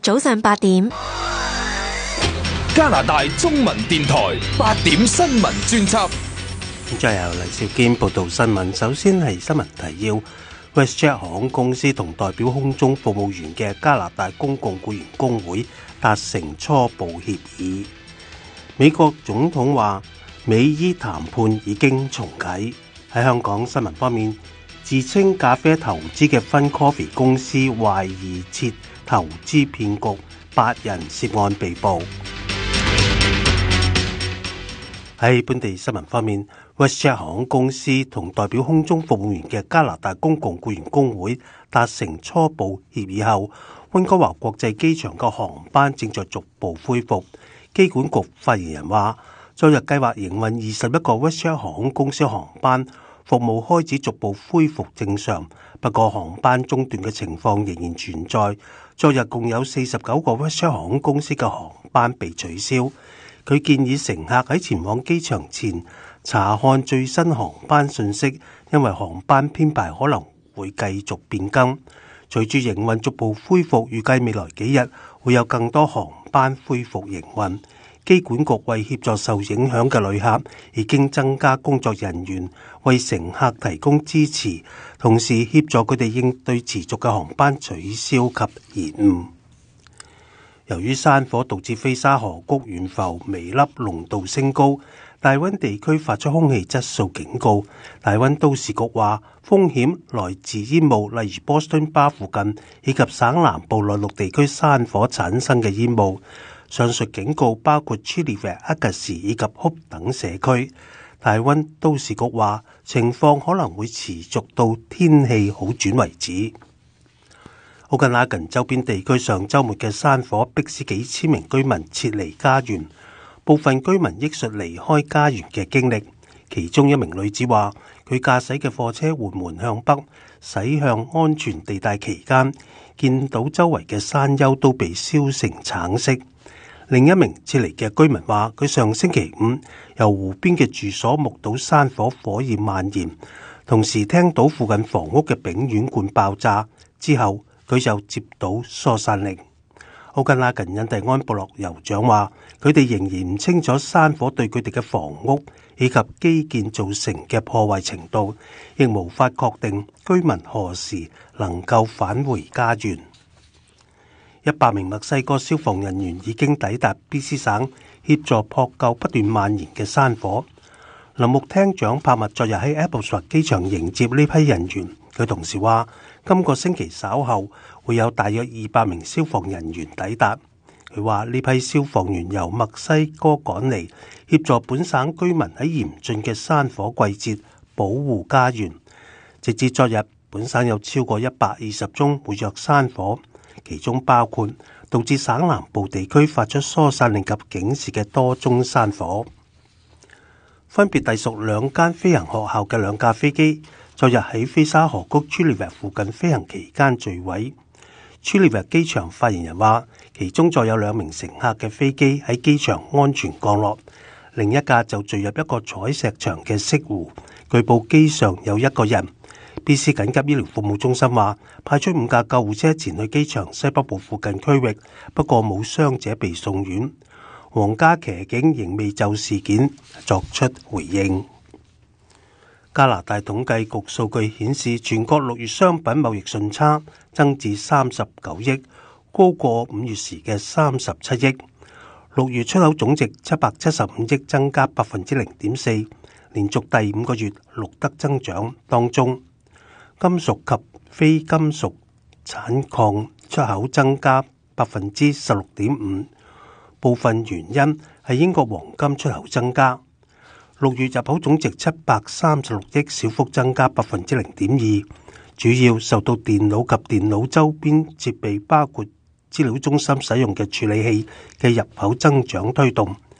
早上8點， 加拿大中文電台8點新聞專輯。 再由黎兆堅報道新聞。首先係新聞提要。WestJet 航空公司同代表空中服務員嘅加拿大公共僱員工會達成初步協議。美國總統話美伊談判已經重啟。喺香港新聞方面，自稱咖啡投資嘅 Fun Coffee 公司懷疑設投資騙局，8人涉案被捕。喺本地新聞方面，WestJet 航空公司同代表空中服務員嘅加拿大公共僱員工會達成初步協議後，溫哥華國際機場嘅航班正在逐步恢復。機管局發言人話，昨日計劃營運21個 WestJet 航空公司航班，服務開始逐步恢復正常，不過航班中斷嘅情況仍然存在。昨日共有49個 WestJet 航空公司嘅航班被取消。佢建議乘客喺前往機場前查看最新航班信息，因為航班編排可能會繼續變更。隨住營運逐步恢復，預計未來幾日會有更多航班恢復營運。機管局為協助受影響嘅旅客，已經增加工作人員為乘客提供支持，同時協助佢哋應對持續嘅航班取消及延誤。由於山火導致飛沙河谷懸浮微粒濃度升高，大溫地區發出空氣質素警告。大溫都市局話，風險來自煙霧，例如波士頓巴附近以及省南部內陸地區山火產生嘅煙霧。上述警告包括 Chilliwack、Agassiz 以及 Hope 等社區。大溫都市局話，情況可能會持續到天氣好轉為止。奧根拉根周邊地區上週末嘅山火迫使幾千名居民撤離家園，部分居民憶述離開家園嘅經歷。其中一名女子話，佢駕駛嘅貨車緩緩向北，駛向安全地帶期間，見到周圍嘅山丘都被燒成橙色。另一名撤離嘅居民話，佢上星期五由湖邊嘅住所目睹山火火焰蔓延，同時聽到附近房屋嘅丙烷罐爆炸，之後佢就接到疏散令。奧根拉根印第安部落酋長話，佢哋仍然唔清楚山火對佢哋嘅房屋以及基建造成嘅破壞程度，亦無法確定居民何時能夠返回家園。100名墨西哥消防人員已經抵達 BC 省，協助撲救不斷蔓延嘅山火。林木廳長帕默昨日喺 Abbotsford 機場迎接呢批人員。佢同時話，今個星期稍後會有大約200名消防人員抵達。佢話呢批消防員由墨西哥趕嚟，協助本省居民喺嚴峻嘅山火季節保護家園。直至昨日，本省有超過120宗活躍山火，其中包括導致省南部地區發出疏散令及警示嘅多宗山火。分別隸屬兩間飛行學校嘅兩架飛機，昨日喺飛沙河谷 Chilliwack 附近飛行期間墜毀。Chilliwack 機場發言人話，其中載有2名乘客嘅飛機喺機場安全降落，另一架就墜入一個採石場嘅潟湖，據報機上有1個人。BC 緊急醫療服務中心話，派出5架救護車前去機場西北部附近區域，不過冇傷者被送院。皇家騎警仍未就事件作出回應。加拿大統計局數據顯示，全國6月商品貿易順差增至39億，高過5月時嘅37億。6月出口總值775億，增加 0.4%， 連續第5個月錄得增長。當中金屬及非金屬產礦出口增加 16.5%， 部分原因係英國黃金出口增加。6月入口總值736億，小幅增加 0.2%， 主要受到電腦及電腦周邊設備，包括資料中心使用嘅處理器嘅入口增長推動。